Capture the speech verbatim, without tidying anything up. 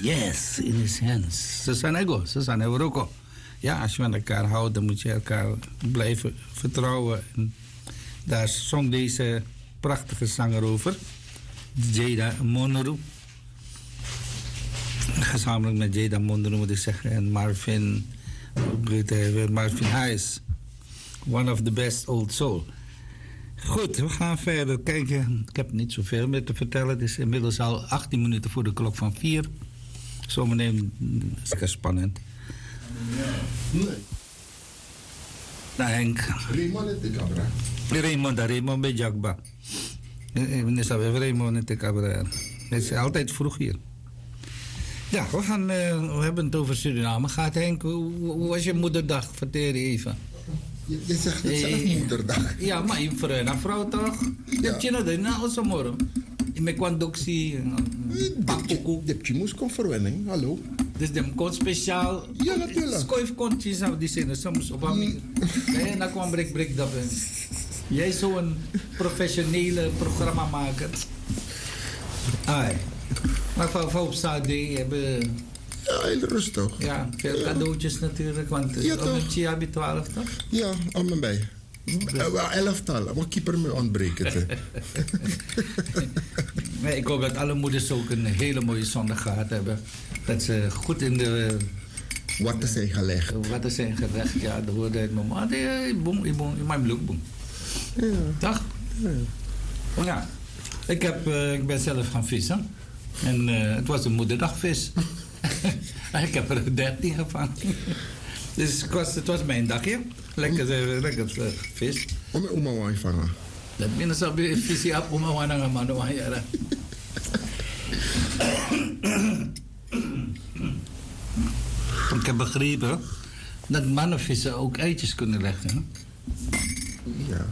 Yes, in his hands. Zo zijn ego, zo zijn Euroko. Ja, als je van elkaar houdt, dan moet je elkaar blijven vertrouwen. En daar zong deze prachtige zanger over. Jada Monroe. Gezamenlijk met Jada Monroe moet ik zeggen. En Marvin, Marvin Hayes. One of the best old soul. Goed, we gaan verder kijken. Ik heb niet zoveel meer te vertellen. Het is inmiddels al achttien minuten voor de klok van vier. Zometeen is het spannend. Nee. Nou, Henk. Raymond en Tekabra. Raymond, Raymond bij Jakba. Raymond en Tekabra. Het is altijd vroeg hier. Ja, we, gaan, uh, we hebben het over Suriname. Gaat Henk, hoe, hoe was je moederdag? Vertel even. Je, je zegt het zelf moederdag. Ja, maar je vrouw en vrouw toch? Je hebt je nog de naam zo morgen. Je met kwandoksie. Je je moest komen verwenning, hallo. Dus de komt speciaal. Ja, natuurlijk. Skoif kontjes aan die zin. Soms op een. En dan kwam break break dat. Jij is zo'n professionele programmamaker. Ai. Maar van Volksstad hebben. Ja, heel rustig. Ja, veel ja. cadeautjes natuurlijk. Want ja, om een Chiabi twaalf toch? Ja, om en bij. Uh, elftal, maar keeper me ontbreken. Nee, ik hoop dat alle moeders ook een hele mooie zondag gehad hebben. Dat ze goed in de... Wat te zijn gelegd. Wat te zijn gelegd, ja. Dat hoorde het mama. Ik boem, ik boem, ik mijn bloed boem. Ja. Toch? Ja. Ja. Ik, heb, uh, ik ben zelf gaan vissen. En uh, het was een moederdagvis. Ik heb er dertien gevangen. Dus het was, het was mijn dagje. Lekker, lekker uh, vis. Om mijn oma wou je vangen? Dat binnen zo bij visie op oma wou naar man wou je. Ik heb begrepen dat mannenvissen ook eitjes kunnen leggen. Hè?